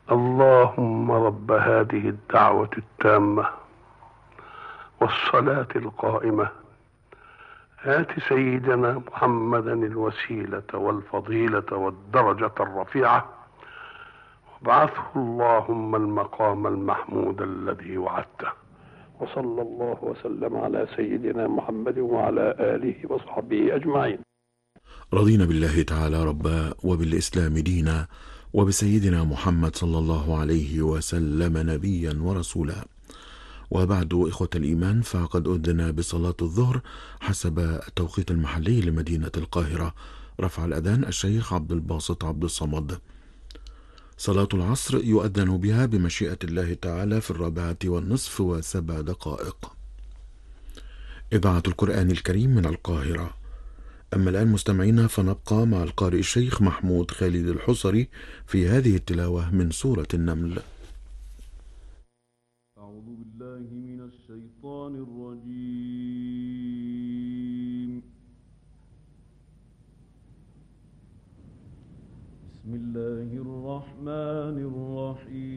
اللهم رب هذه الدعوة التامة والصلاة القائمة آت سيدنا محمدا الوسيلة والفضيلة والدرجة الرفيعة وابعثه اللهم المقام المحمود الذي وعدته. وصلى الله وسلم على سيدنا محمد وعلى آله وصحبه أجمعين. رضينا بالله تعالى ربا وبالإسلام دينا وبسيدنا محمد صلى الله عليه وسلم نبيا ورسولا. وبعد، إخوة الإيمان، فقد أذن بصلاة الظهر حسب التوقيت المحلي لمدينة القاهرة. رفع الأذان الشيخ عبد الباسط عبد الصمد. صلاة العصر يؤذن بها بمشيئة الله تعالى في 4:07. إذاعة القرآن الكريم من القاهرة. أما الآن مستمعينا، فنبقى مع القارئ الشيخ محمود خالد الحصري في هذه التلاوة من سورة النمل. أعوذ بالله من الشيطان الرجيم. بسم الله الرحمن الرحيم.